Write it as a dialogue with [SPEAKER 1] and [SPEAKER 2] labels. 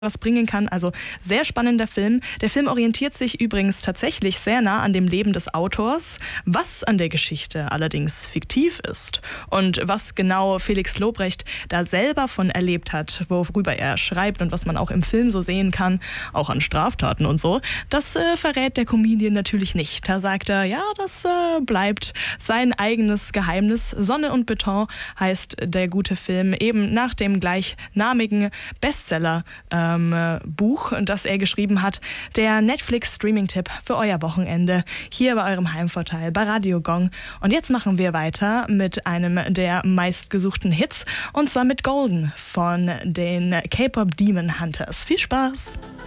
[SPEAKER 1] was bringen kann. Also sehr spannender Film. Der Film orientiert sich übrigens tatsächlich sehr nah an dem Leben des Autors, was an der Geschichte allerdings fiktiv ist. Und was genau Felix Lobrecht da selber von erlebt hat, worüber er schreibt und was man auch im Film so sehen kann, auch an Straftaten und so, das verrät der Comedian natürlich nicht. Da sagt er, ja, das bleibt sein eigenes Geheimnis. Sonne und Beton heißt der gute Film, eben nach dem gleichnamigen Bestseller Buch, das er geschrieben hat. Der Netflix-Streaming-Tipp für euer Wochenende hier bei eurem Heimvorteil bei Radio Gong. Und jetzt machen wir weiter mit einem der meistgesuchten Hits und zwar mit Golden von den K-Pop Demon Hunters. Viel Spaß!